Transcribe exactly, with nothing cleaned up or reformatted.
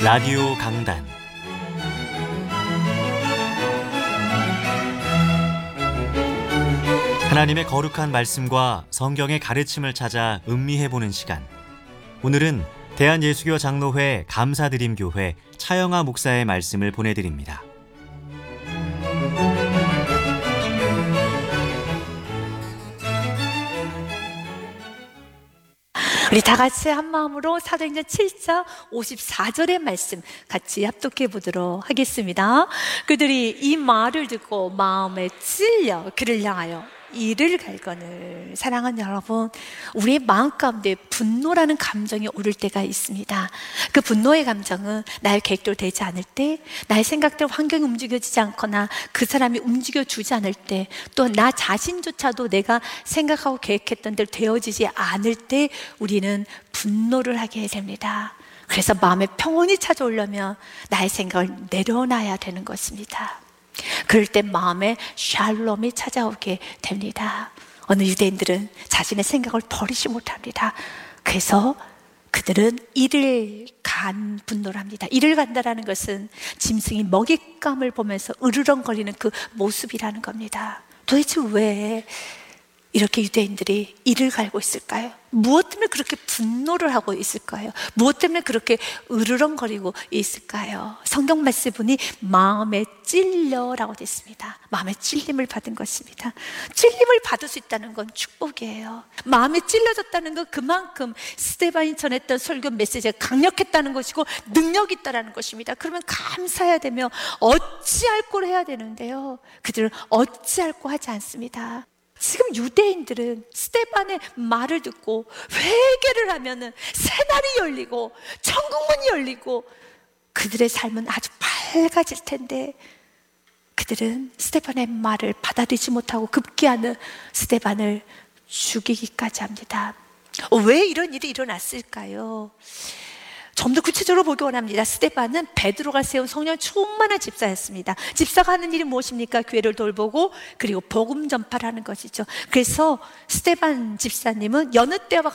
라디오 강단 하나님의 거룩한 말씀과 성경의 가르침을 찾아 음미해보는 시간. 오늘은 대한예수교 장로회 감사드림교회 차영아 목사의 말씀을 보내드립니다. 우리 다 같이 한 마음으로 사도행전 칠 장 오십사 절의 말씀 같이 합독해 보도록 하겠습니다. 그들이 이 말을 듣고 마음에 찔려 그를 향하여 이를 갈거늘. 사랑하는 여러분, 우리의 마음 가운데 분노라는 감정이 오를 때가 있습니다. 그 분노의 감정은 나의 계획대로 되지 않을 때, 나의 생각대로 환경이 움직여지지 않거나 그 사람이 움직여주지 않을 때, 또 나 자신조차도 내가 생각하고 계획했던 대로 되어지지 않을 때 우리는 분노를 하게 됩니다. 그래서 마음에 평온이 찾아오려면 나의 생각을 내려놔야 되는 것입니다. 그럴 때 마음에 샬롬이 찾아오게 됩니다. 어느 유대인들은 자신의 생각을 버리지 못합니다. 그래서 그들은 이를 간 분노를 합니다. 이를 간다라는 것은 짐승이 먹잇감을 보면서 으르렁거리는 그 모습이라는 겁니다. 도대체 왜 이렇게 유대인들이 이를 갈고 있을까요? 무엇 때문에 그렇게 분노를 하고 있을까요? 무엇 때문에 그렇게 으르렁거리고 있을까요? 성경 말씀 보니 마음에 찔려라고 되어 있습니다. 마음에 찔림을 받은 것입니다. 찔림을 받을 수 있다는 건 축복이에요. 마음에 찔려졌다는 건 그만큼 스데반이 전했던 설교 메시지가 강력했다는 것이고 능력이 있다는 것입니다. 그러면 감사해야 되며 어찌할 걸 해야 되는데요, 그들은 어찌할 거 하지 않습니다. 지금 유대인들은 스데반의 말을 듣고 회개를 하면은 새날이 열리고 천국문이 열리고 그들의 삶은 아주 밝아질 텐데, 그들은 스데반의 말을 받아들이지 못하고 급기야는 스데반을 죽이기까지 합니다. 왜 이런 일이 일어났을까요? 좀 더 구체적으로 보기 원합니다. 스데반은 베드로가 세운 성령 충만한 집사였습니다. 집사가 하는 일이 무엇입니까? 교회를 돌보고 그리고 복음 전파를 하는 것이죠. 그래서 스데반 집사님은 여느 때와